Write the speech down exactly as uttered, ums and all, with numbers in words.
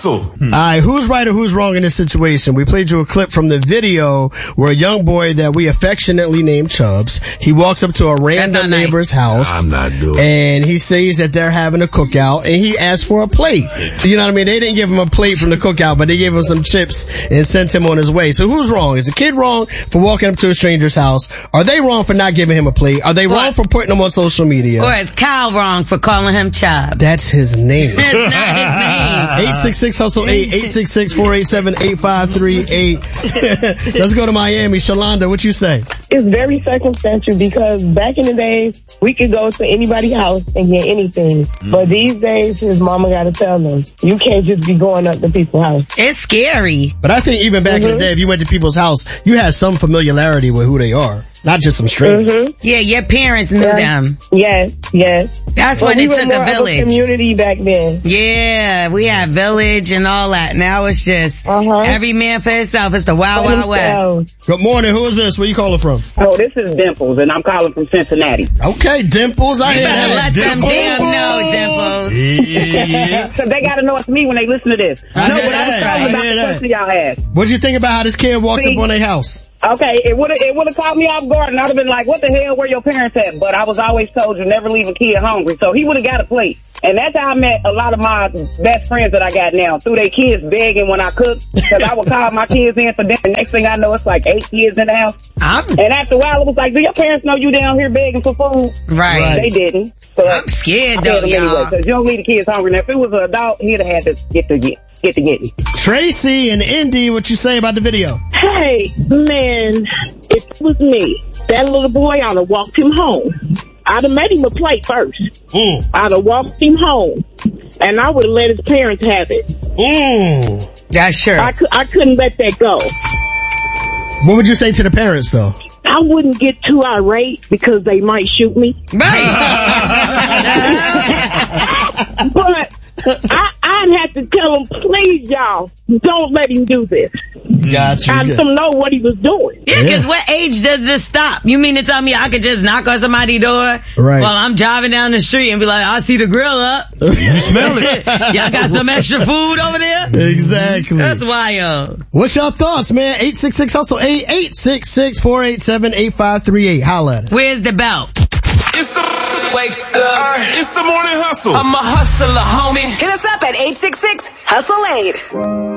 Hustle. Hmm. All right, who's right or who's wrong in this situation? We played you a clip from the video where a young boy that we affectionately named Chubbs, he walks up to a random neighbor's house. I'm not doing it. And he says that they're having a cookout and he asked for a plate. You know what I mean? They didn't give him a plate from the cookout, but they gave him some chips and sent him on his way. So who's wrong? Is the kid wrong for walking up to a stranger's house? Are they wrong for not giving him a plate? Are they What? wrong for putting him on social media? Or is Kyle wrong for calling him Chubb? That's his name. It's not his name. eight six six hustle eight, eight six six, four eight seven, eight five three eight. Let's go to Miami. Shalonda, what you say? It's very circumstantial because back in the days, we could go to anybody's house and get anything. Mm. But these days, his mama got to tell them, you can't just be going up to people's house. It's scary. But I think even back mm-hmm. in the day, if you went to people's house, you had some familiarity with who they are. Not just some strangers. Mm-hmm. Yeah, your parents knew yeah. them. Yes, yes. That's well, when we it took more a village. Of a community back then. Yeah, we had village and all that. Now it's just uh-huh. every man for himself. It's the wild, wild west. Good morning. Who is this? Where you calling from? Oh, this is Dimples, and I'm calling from Cincinnati. Okay, Dimples. I you hear better that. let Dimples. them damn know, Dimples. Yeah. So they got to know it's me when they listen to this. I no, hear but I was that. talking I about hear the that. question y'all asked. What'd you think about how this kid walked See, up on their house? Okay, it would have it would have caught me off guard, and I'd have been like, "What the hell? Where your parents at?" But I was always told you never leave a kid hungry, so he would have got a plate. And that's how I met a lot of my best friends that I got now, through their kids begging when I cook, because I would call my kids in for dinner. Next thing I know, it's like eight kids in the house. I'm, and after a while, it was like, "Do your parents know you down here begging for food?" Right. They didn't. But I'm scared though, anyway, y'all. because you don't leave the kids hungry. Now, if it was an adult, he'd have had to get to get. Get to getting. Tracy and Indy, what you say about the video? Hey, man, if it was me, that little boy, I'd have walked him home. I'd have made him a plate first. Mm. I'd have walked him home. And I would have let his parents have it. Mm. Yeah, sure. I, cu- I couldn't let that go. What would you say to the parents, though? I wouldn't get too irate because they might shoot me. Right. But I, I'd have to tell him, please, y'all, don't let him do this. Gotcha. I let him know what he was doing. Yeah, because yeah. what age does this stop? You mean to tell me I could just knock on somebody's door right. while I'm driving down the street and be like, I see the grill up. You smell it. Y'all got some extra food over there? Exactly. That's wild. What's your thoughts, man? eight six six hustle eight, eight six six, four eight seven, eight five three eight. Holla at us. Where's the belt? It's the wake up. It's the morning hustle. I'm a hustler, homie. Hit us up at eight six six hustle eight.